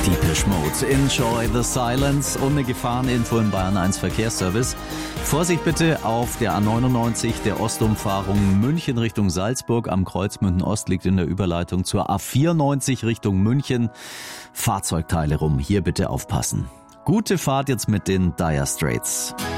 Depeche Mode, Enjoy the Silence und eine Gefahreninfo im Bayern 1 Verkehrsservice. Vorsicht bitte auf der A99 der Ostumfahrung München Richtung Salzburg. Am Kreuz München Ost liegt in der Überleitung zur A94 Richtung München Fahrzeugteile rum. Hier bitte aufpassen. Gute Fahrt jetzt mit den Dire Straits.